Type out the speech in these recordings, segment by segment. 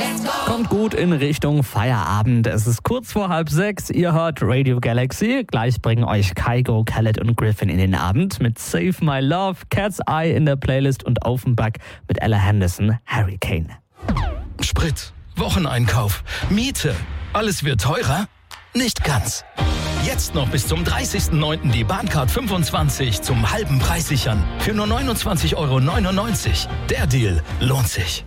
Kommt gut in Richtung Feierabend. Es ist kurz vor 5:30. Ihr hört Radio Galaxy. Gleich bringen euch Kygo, Khaled und Griffin in den Abend mit Save My Love, Cat's Eye in der Playlist und Offenbach mit Ella Henderson, Hurricane. Sprit, Wocheneinkauf, Miete. Alles wird teurer? Nicht ganz. Jetzt noch bis zum 30.09. die Bahncard 25 zum halben Preis sichern. Für nur 29,99 €. Der Deal lohnt sich.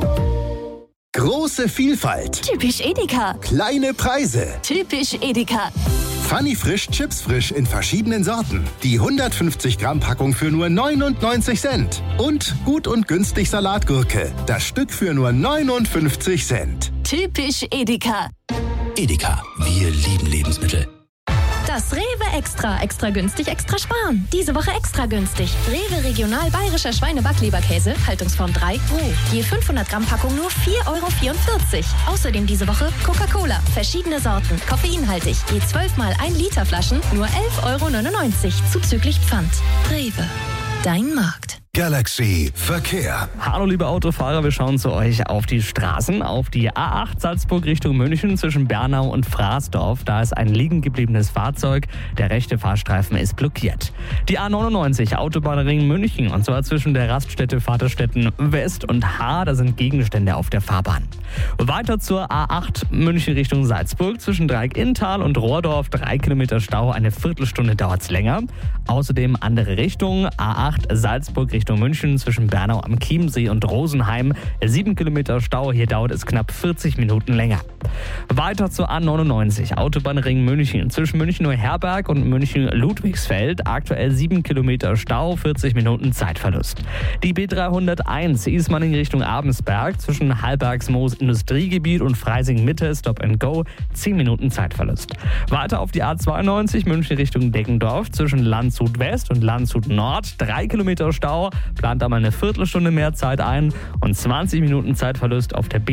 Große Vielfalt. Typisch Edeka. Kleine Preise. Typisch Edeka. Funny Frisch Chips Frisch in verschiedenen Sorten. Die 150 Gramm Packung für nur 99 Cent. Und gut und günstig Salatgurke. Das Stück für nur 59 Cent. Typisch Edeka. Edeka, wir lieben Lebensmittel. Das Rewe Extra. Extra günstig, extra sparen. Diese Woche extra günstig. Rewe Regional Bayerischer Schweine-Backleberkäse, Haltungsform 3 roh. Je 500 Gramm Packung nur 4,44 €. Außerdem diese Woche Coca-Cola. Verschiedene Sorten. Koffeinhaltig. Je 12 mal 1 Liter Flaschen nur 11,99 € zuzüglich Pfand. Rewe. Dein Markt. Galaxy Verkehr. Hallo liebe Autofahrer, wir schauen zu euch auf die Straßen, auf die A8 Salzburg Richtung München zwischen Bernau und Fraßdorf. Da ist ein liegen gebliebenes Fahrzeug, der rechte Fahrstreifen ist blockiert. Die A99 Autobahnring München und zwar zwischen der Raststätte Vaterstetten West und Haar, da sind Gegenstände auf der Fahrbahn. Weiter zur A8 München Richtung Salzburg zwischen Dreieck Inntal und Rohrdorf, 3 Kilometer Stau, eine Viertelstunde dauert es länger. Außerdem andere Richtung, A8 Salzburg Richtung München zwischen Bernau am Chiemsee und Rosenheim. 7 Kilometer Stau, hier dauert es knapp 40 Minuten länger. Weiter zur A99, Autobahnring München zwischen München-Neuherberg und München-Ludwigsfeld. Aktuell 7 Kilometer Stau, 40 Minuten Zeitverlust. Die B301 Ismaning Richtung Abensberg zwischen Hallbergsmoos Industriegebiet und Freising-Mitte Stop and Go, 10 Minuten Zeitverlust. Weiter auf die A92 München Richtung Deggendorf zwischen Landshut West und Landshut Nord, 3 Kilometer Stau, plant da mal eine Viertelstunde mehr Zeit ein und 20 Minuten Zeitverlust auf der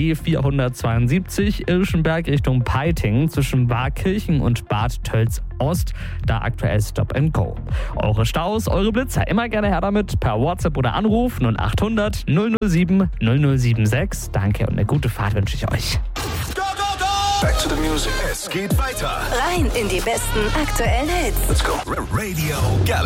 B472 Irschenberg Richtung Peiting zwischen Waakirchen und Bad Tölz-Ost, da aktuell Stop and Go. Eure Staus, eure Blitzer, immer gerne her damit, per WhatsApp oder Anruf 0800 007 0076. Danke und eine gute Fahrt wünsche ich euch. Back to the music. Es geht weiter. Rein in die besten aktuellen Hits. Let's go. Radio Galaxy.